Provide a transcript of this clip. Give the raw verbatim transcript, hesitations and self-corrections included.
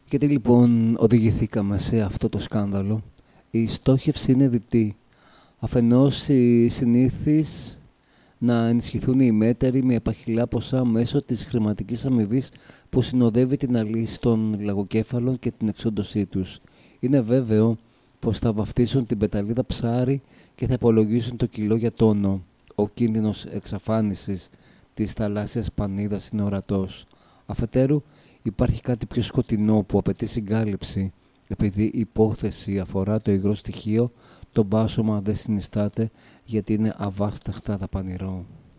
Και τι λοιπόν οδηγηθήκαμε σε αυτό το σκάνδαλο? Η στόχευση είναι διτή. Αφενός η συνήθις να ενισχυθούν οι μέτεροι με επαχειλά ποσά μέσω της χρηματικής αμοιβής που συνοδεύει την αλύση των λαγοκέφαλων και την εξόντωσή τους. Είναι βέβαιο πως θα βαφτίσουν την πεταλίδα ψάρι και θα υπολογίσουν το κιλό για τόνο. Ο κίνδυνος εξαφάνισης της θαλάσσιας πανίδας είναι ορατός. Αφετέρου, υπάρχει κάτι πιο σκοτεινό που απαιτεί συγκάλυψη. Επειδή η υπόθεση αφορά το υγρό στοιχείο, το μπάσωμα δεν συνιστάται γιατί είναι αβάσταχτα δαπανηρό.